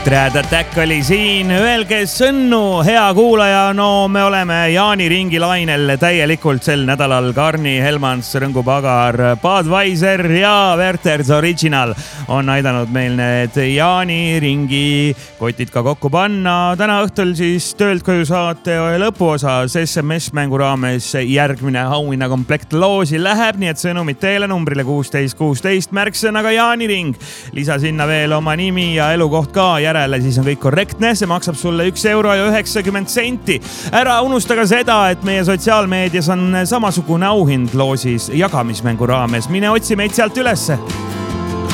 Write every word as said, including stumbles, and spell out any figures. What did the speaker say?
Dread Attack oli siin, öelge sõnnu, hea kuulaja, no me oleme Jaani ringi lainel täielikult sel nädalal. Karni, Helmans, Rõngu Pagar, Budweiser ja Werther's Original on aidanud meil need Jaani ringi kotid ka kokku panna. Täna õhtul siis töölt koju saate lõpuosas S M S-mängu raames järgmine auhinna komplekt loosi läheb, nii et sõnumid teele numbrile kuusteist kuusteist märksõnaga Jaani ring. Lisa sinna veel oma nimi ja elukoht ka järele, siis on kõik korrektne. See maksab sulle üks euro ja üheksakümmend senti. Ära unusta ka seda, et meie sotsiaalmeedias on samasugune auhind loosis jagamismängu raames. Mine otsi meid sealt ülesse.